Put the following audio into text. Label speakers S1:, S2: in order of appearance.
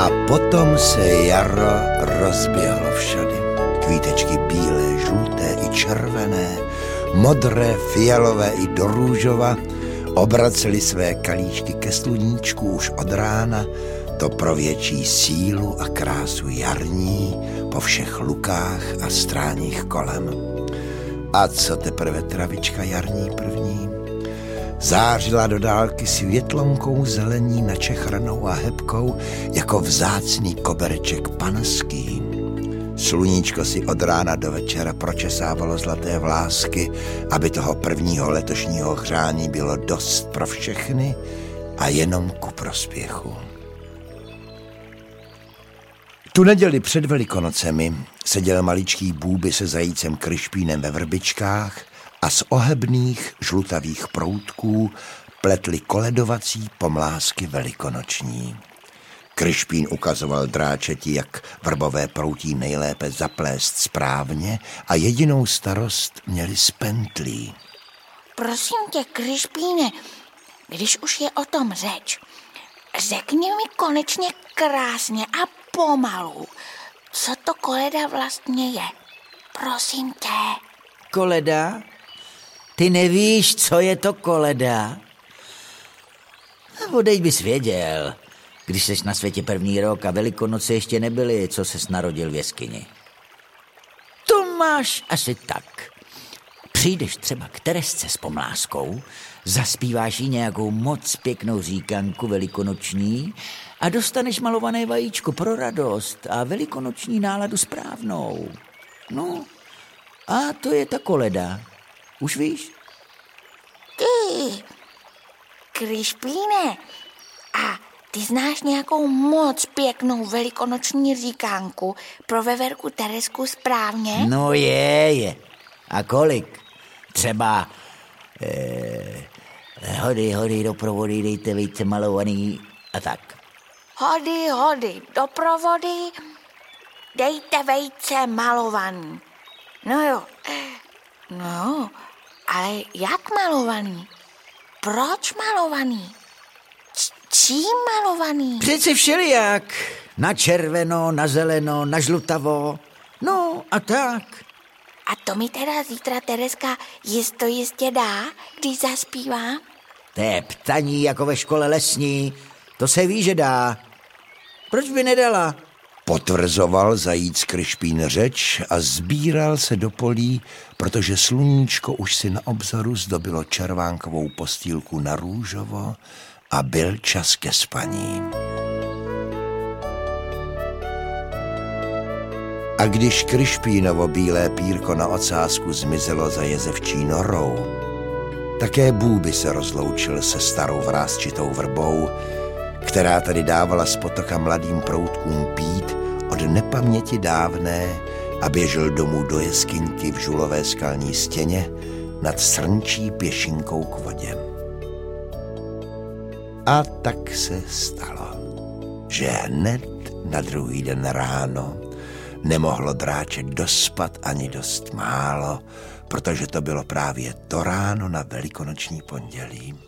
S1: A potom se jaro rozběhlo všady. Kvítečky bílé, žluté i červené, modré, fialové i do růžova obraceli své kalíčky ke sluníčku už od rána, to pro větší sílu a krásu jarní po všech lukách a stráních kolem. A co teprve travička jarní první? Zářila do dálky světlonkou zelení načechranou a hebkou jako vzácný kobereček panský. Sluníčko si od rána do večera pročesávalo zlaté vlásky, aby toho prvního letošního hřání bylo dost pro všechny a jenom ku prospěchu. Tu neděli před Velikonocemi seděl maličký Bůby se zajícem Kryšpínem ve vrbičkách a z ohebných žlutavých proutků pletli koledovací pomlásky velikonoční. Kryšpín ukazoval dráčeti, jak vrbové proutí nejlépe zaplést správně a jedinou starost měli s pentlí.
S2: Prosím tě, Kryšpíne, když už je o tom řeč, řekni mi konečně krásně a pomalu, co to koleda vlastně je. Prosím tě.
S3: Koleda? Ty nevíš, co je to koleda? Odejď bys věděl, když ses na světě první rok a Velikonoce ještě nebyly, co ses narodil v jeskyni. To máš asi tak. Přijdeš třeba k Teresce s pomláskou, zaspíváš jí nějakou moc pěknou říkanku velikonoční a dostaneš malované vajíčko pro radost a velikonoční náladu správnou. No, a to je ta koleda. Už víš?
S2: Ty, Kryšpíne, a ty znáš nějakou moc pěknou velikonoční říkánku pro veverku Teresku správně?
S3: No je. A kolik? Třeba hody, do provody, dejte vejce malovaný a tak.
S2: Hody, do provody, dejte vejce malovaný. No jo, ale jak malovaný? Proč malovaný? Čím malovaný?
S3: Přece všelijak. Na červeno, na zeleno, na žlutavo. No a tak.
S2: A to mi teda zítra Tereska jistě dá, když zaspívá?
S3: To je ptaní jako ve škole lesní. To se ví, že dá. Proč by nedala?
S1: Potvrzoval zajíc Kryšpín řeč a sbíral se do polí, protože sluníčko už si na obzoru zdobilo červánkovou postýlku na růžovo a byl čas ke spaní. A když Kryšpínovo bílé pírko na ocásku zmizelo za jezevčí norou, také Bůby se rozloučil se starou vrásčitou vrbou, která tady dávala z potoka mladým proutkům pít od nepaměti dávné a běžel domů do jeskyňky v žulové skalní stěně nad srnčí pěšinkou k vodě. A tak se stalo, že hned na druhý den ráno nemohlo dráček dospat ani dost málo, protože to bylo právě to ráno na velikonoční pondělí.